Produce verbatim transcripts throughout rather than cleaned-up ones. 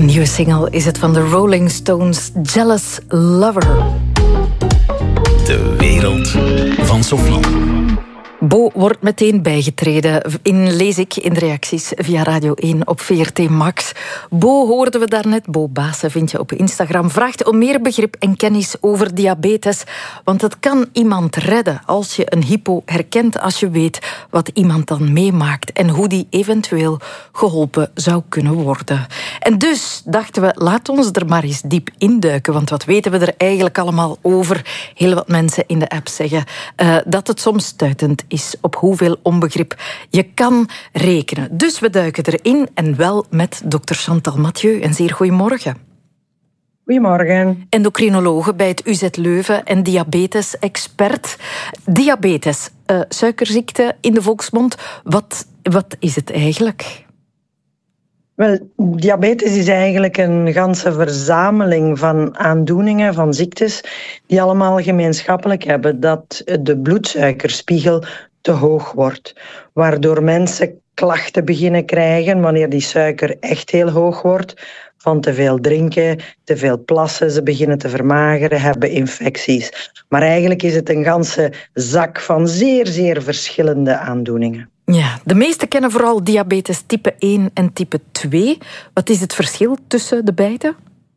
nieuwe single is het van de Rolling Stones, Jealous Lover. De wereld van Sophie. Bo wordt meteen bijgetreden, in, lees ik in de reacties via Radio één op V R T Max. Bo hoorden we daarnet, Bo Baassen vind je op Instagram, vraagt om meer begrip en kennis over diabetes. Want het kan iemand redden als je een hypo herkent, als je weet wat iemand dan meemaakt en hoe die eventueel geholpen zou kunnen worden. En dus dachten we, laat ons er maar eens diep induiken, want wat weten we er eigenlijk allemaal over? Heel wat mensen in de app zeggen uh, dat het soms stuitend is op hoeveel onbegrip je kan rekenen. Dus we duiken erin en wel met dokter Chantal Mathieu. Een zeer goedemorgen. Goedemorgen. Endocrinologe bij het U Z Leuven en diabetes-expert. Diabetes, uh, suikerziekte in de volksmond. Wat, wat is het eigenlijk? Wel, diabetes is eigenlijk een ganse verzameling van aandoeningen, van ziektes, die allemaal gemeenschappelijk hebben dat de bloedsuikerspiegel te hoog wordt. Waardoor mensen klachten beginnen krijgen wanneer die suiker echt heel hoog wordt. Van te veel drinken, te veel plassen, ze beginnen te vermageren, hebben infecties. Maar eigenlijk is het een ganse zak van zeer, zeer verschillende aandoeningen. Ja, de meesten kennen vooral diabetes type één en type twee. Wat is het verschil tussen de beide?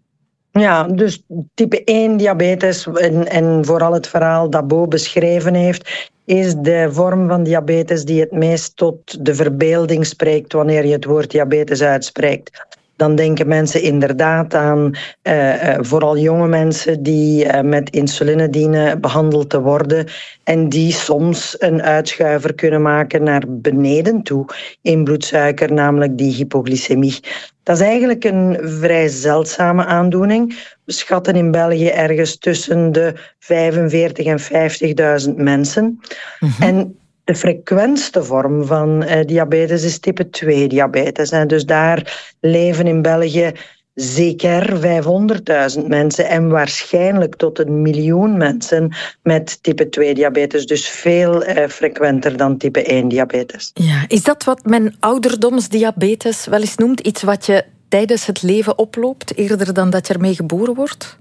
Ja, dus type één diabetes en, en vooral het verhaal dat Bo beschreven heeft, is de vorm van diabetes die het meest tot de verbeelding spreekt wanneer je het woord diabetes uitspreekt. Dan denken mensen inderdaad aan uh, uh, vooral jonge mensen die uh, met insuline dienen behandeld te worden en die soms een uitschuiver kunnen maken naar beneden toe in bloedsuiker, namelijk die hypoglycemie. Dat is eigenlijk een vrij zeldzame aandoening. We schatten in België ergens tussen de vijfenveertig en vijftigduizend mensen. Mm-hmm. En de frequentste vorm van uh, diabetes is type twee diabetes. Hè. Dus daar leven in België zeker vijfhonderdduizend mensen en waarschijnlijk tot een miljoen mensen met type twee diabetes. Dus veel uh, frequenter dan type één diabetes. Ja, is dat wat men ouderdomsdiabetes wel eens noemt? Iets wat je tijdens het leven oploopt, eerder dan dat je ermee geboren wordt?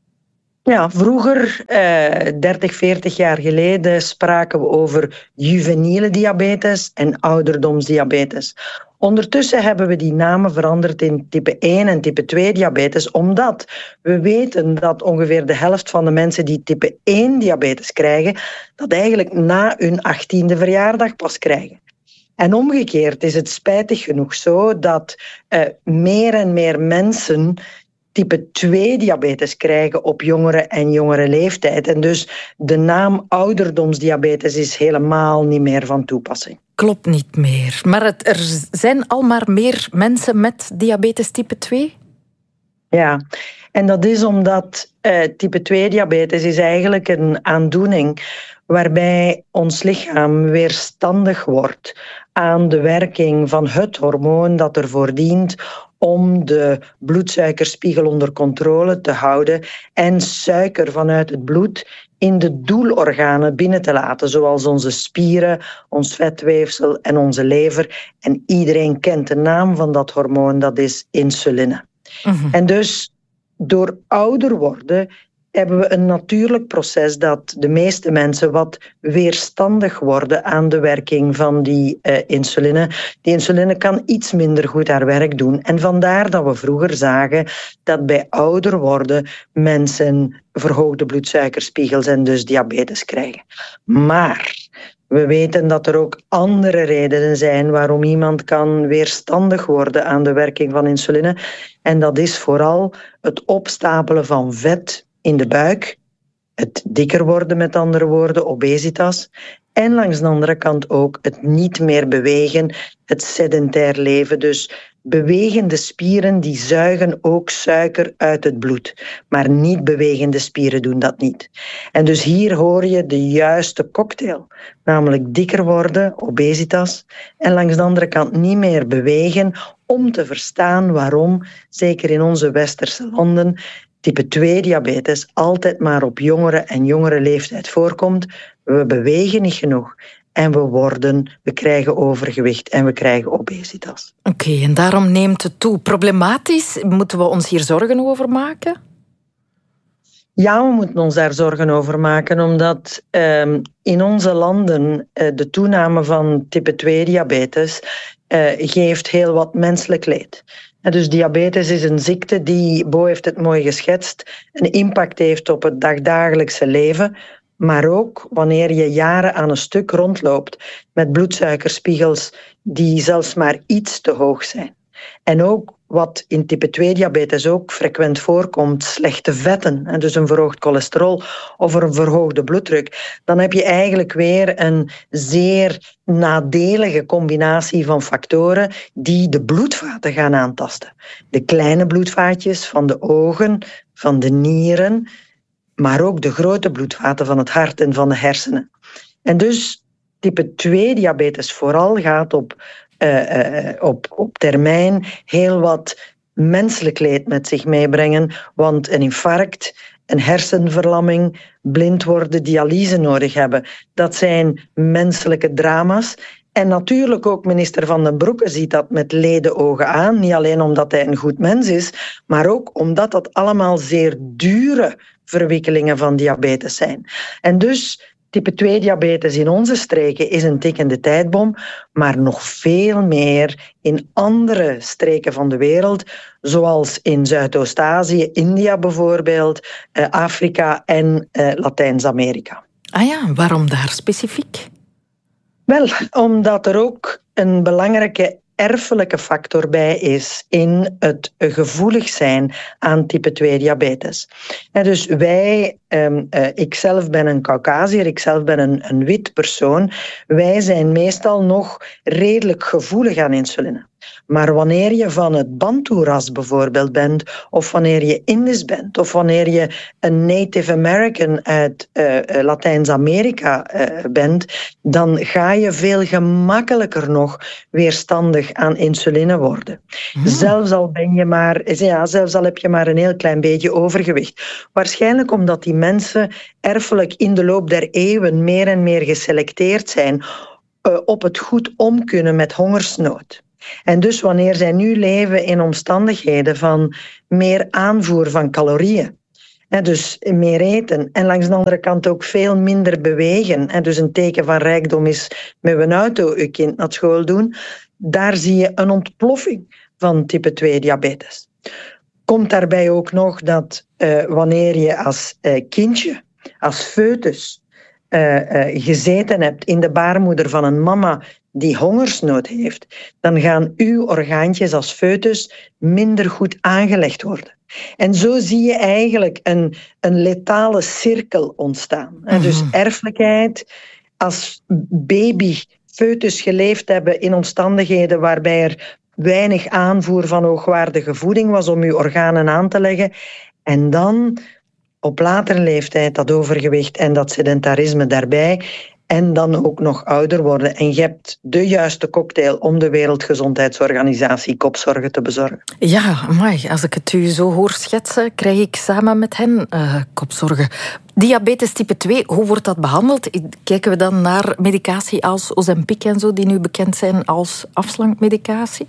Ja, vroeger, eh, dertig, veertig jaar geleden, spraken we over juveniele diabetes en ouderdomsdiabetes. Ondertussen hebben we die namen veranderd in type één en type twee diabetes, omdat we weten dat ongeveer de helft van de mensen die type één diabetes krijgen, dat eigenlijk na hun achttiende verjaardag pas krijgen. En omgekeerd is het spijtig genoeg zo dat uh, meer en meer mensen type twee diabetes krijgen op jongere en jongere leeftijd. En dus de naam ouderdomsdiabetes is helemaal niet meer van toepassing. Klopt niet meer. Maar het, er zijn al maar meer mensen met diabetes type twee? Ja, en dat is omdat uh, type twee diabetes is eigenlijk een aandoening waarbij ons lichaam weerstandig wordt aan de werking van het hormoon dat ervoor dient om de bloedsuikerspiegel onder controle te houden en suiker vanuit het bloed in de doelorganen binnen te laten, zoals onze spieren, ons vetweefsel en onze lever. En iedereen kent de naam van dat hormoon, dat is insuline. Mm-hmm. En dus door ouder worden hebben we een natuurlijk proces dat de meeste mensen wat weerstandig worden aan de werking van die uh, insuline. Die insuline kan iets minder goed haar werk doen. En vandaar dat we vroeger zagen dat bij ouder worden mensen verhoogde bloedsuikerspiegels en dus diabetes krijgen. Maar we weten dat er ook andere redenen zijn waarom iemand kan weerstandig worden aan de werking van insuline. En dat is vooral het opstapelen van vet in de buik, het dikker worden met andere woorden, obesitas. En langs de andere kant ook het niet meer bewegen, het sedentair leven. Dus bewegende spieren die zuigen ook suiker uit het bloed. Maar niet bewegende spieren doen dat niet. En dus hier hoor je de juiste cocktail. Namelijk dikker worden, obesitas. En langs de andere kant niet meer bewegen om te verstaan waarom, zeker in onze westerse landen, type twee diabetes altijd maar op jongere en jongere leeftijd voorkomt. We bewegen niet genoeg. en we worden, we krijgen overgewicht en we krijgen obesitas. Oké, okay, en daarom neemt het toe. Problematisch, moeten we ons hier zorgen over maken? Ja, we moeten ons daar zorgen over maken, omdat um, in onze landen uh, de toename van type twee diabetes uh, geeft heel wat menselijk leed. En dus diabetes is een ziekte die, Bo heeft het mooi geschetst, een impact heeft op het dagdagelijkse leven, maar ook wanneer je jaren aan een stuk rondloopt met bloedsuikerspiegels die zelfs maar iets te hoog zijn. En ook wat in type twee diabetes ook frequent voorkomt, slechte vetten, en dus een verhoogd cholesterol of een verhoogde bloeddruk, dan heb je eigenlijk weer een zeer nadelige combinatie van factoren die de bloedvaten gaan aantasten. De kleine bloedvaatjes van de ogen, van de nieren, maar ook de grote bloedvaten van het hart en van de hersenen. En dus type twee diabetes vooral gaat op Uh, uh, op, op termijn heel wat menselijk leed met zich meebrengen, want een infarct, een hersenverlamming, blind worden, dialyse nodig hebben, dat zijn menselijke drama's. En natuurlijk ook minister Van den Broeke ziet dat met ledenogen aan, niet alleen omdat hij een goed mens is, maar ook omdat dat allemaal zeer dure verwikkelingen van diabetes zijn. En dus type twee diabetes in onze streken is een tikkende tijdbom, maar nog veel meer in andere streken van de wereld, zoals in Zuidoost-Azië, India bijvoorbeeld, Afrika en Latijns-Amerika. Ah ja, waarom daar specifiek? Wel, omdat er ook een belangrijke erfelijke factor bij is in het gevoelig zijn aan type twee diabetes. En dus wij, um, uh, ik zelf ben een Caucasiër, ik zelf ben een, een wit persoon, wij zijn meestal nog redelijk gevoelig aan insuline. Maar wanneer je van het Bantu-ras bijvoorbeeld bent, of wanneer je Indisch bent, of wanneer je een Native American uit uh, Latijns-Amerika uh, bent, dan ga je veel gemakkelijker nog weerstandig aan insuline worden. Hmm. Zelfs al ben je maar, ja, zelfs al heb je maar een heel klein beetje overgewicht. Waarschijnlijk omdat die mensen erfelijk in de loop der eeuwen meer en meer geselecteerd zijn uh, op het goed omkunnen met hongersnood. En dus wanneer zij nu leven in omstandigheden van meer aanvoer van calorieën, en dus meer eten en langs de andere kant ook veel minder bewegen, en dus een teken van rijkdom is met een auto je kind naar school doen, daar zie je een ontploffing van type twee diabetes. Komt daarbij ook nog dat uh, wanneer je als uh, kindje, als foetus, uh, uh, gezeten hebt in de baarmoeder van een mama die hongersnood heeft, dan gaan uw orgaantjes als foetus minder goed aangelegd worden. En zo zie je eigenlijk een, een letale cirkel ontstaan. Mm-hmm. Dus erfelijkheid, als baby, foetus geleefd hebben in omstandigheden waarbij er weinig aanvoer van hoogwaardige voeding was om uw organen aan te leggen, en dan op latere leeftijd dat overgewicht en dat sedentarisme daarbij, en dan ook nog ouder worden. En je hebt de juiste cocktail om de Wereldgezondheidsorganisatie kopzorgen te bezorgen. Ja, amai, als ik het u zo hoor schetsen, krijg ik samen met hen uh, kopzorgen. Diabetes type twee, hoe wordt dat behandeld? Kijken we dan naar medicatie als Ozempic en zo, die nu bekend zijn als afslankmedicatie?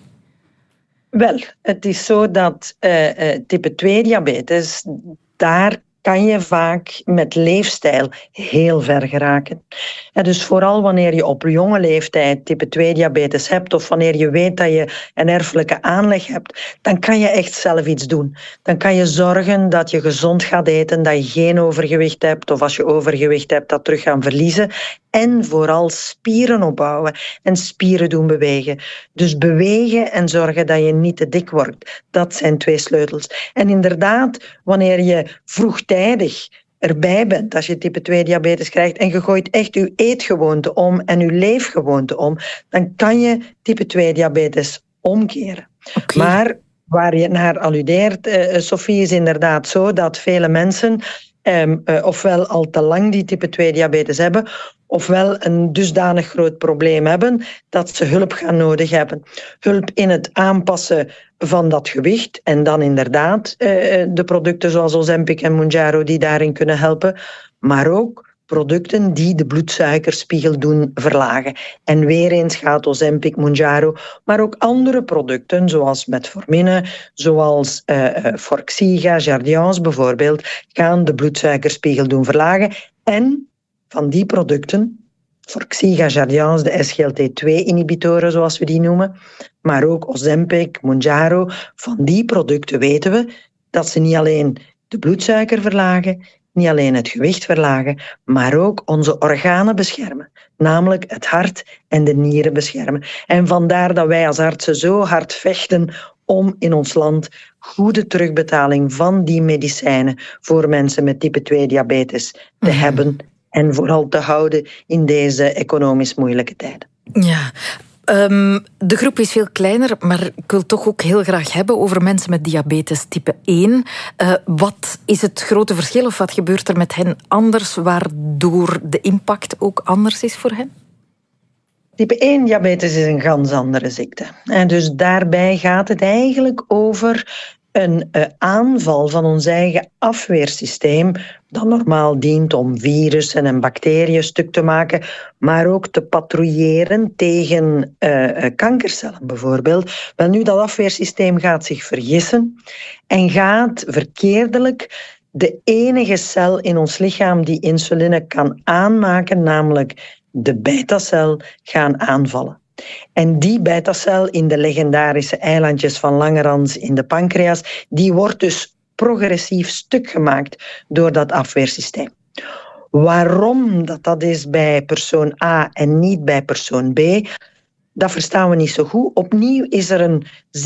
Wel, het is zo dat uh, uh, type twee diabetes, daar kan je vaak met leefstijl heel ver geraken. En dus vooral wanneer je op jonge leeftijd type twee diabetes hebt, of wanneer je weet dat je een erfelijke aanleg hebt, dan kan je echt zelf iets doen. Dan kan je zorgen dat je gezond gaat eten, dat je geen overgewicht hebt, of als je overgewicht hebt, dat terug gaan verliezen. En vooral spieren opbouwen en spieren doen bewegen. Dus bewegen en zorgen dat je niet te dik wordt. Dat zijn twee sleutels. En inderdaad, wanneer je vroegtijdig erbij bent als je type twee diabetes krijgt en je gooit echt je eetgewoonte om en je leefgewoonte om, dan kan je type twee diabetes omkeren. Okay. Maar waar je naar alludeert, uh, Sophie, is inderdaad zo dat vele mensen Um, uh, ofwel al te lang die type twee diabetes hebben, ofwel een dusdanig groot probleem hebben dat ze hulp gaan nodig hebben. Hulp in het aanpassen van dat gewicht en dan inderdaad uh, de producten zoals Ozempic en Mounjaro die daarin kunnen helpen, maar ook producten die de bloedsuikerspiegel doen verlagen. En weer eens gaat Ozempic, Mounjaro, maar ook andere producten, zoals metformine, zoals uh, Forxiga, Jardiance bijvoorbeeld, gaan de bloedsuikerspiegel doen verlagen. En van die producten, Forxiga, Jardiance, de S G L T twee inhibitoren zoals we die noemen, maar ook Ozempic, Mounjaro, van die producten weten we dat ze niet alleen de bloedsuiker verlagen, niet alleen het gewicht verlagen, maar ook onze organen beschermen. Namelijk het hart en de nieren beschermen. En vandaar dat wij als artsen zo hard vechten om in ons land goede terugbetaling van die medicijnen voor mensen met type twee diabetes te mm-hmm. hebben en vooral te houden in deze economisch moeilijke tijden. Ja. Um, de groep is veel kleiner, maar ik wil toch ook heel graag hebben over mensen met diabetes type één. Uh, wat is het grote verschil of wat gebeurt er met hen anders, waardoor de impact ook anders is voor hen? Type één diabetes is een ganz andere ziekte. En dus daarbij gaat het eigenlijk over een uh, aanval van ons eigen afweersysteem dat normaal dient om virussen en bacteriën stuk te maken, maar ook te patrouilleren tegen uh, kankercellen bijvoorbeeld. Wel nu, dat afweersysteem gaat zich vergissen en gaat verkeerdelijk de enige cel in ons lichaam die insuline kan aanmaken, namelijk de beta-cel, gaan aanvallen. En die beta-cel in de legendarische eilandjes van Langerhans in de pancreas, die wordt dus progressief stuk gemaakt door dat afweersysteem. Waarom dat, dat is bij persoon A en niet bij persoon B, dat verstaan we niet zo goed. Opnieuw is er een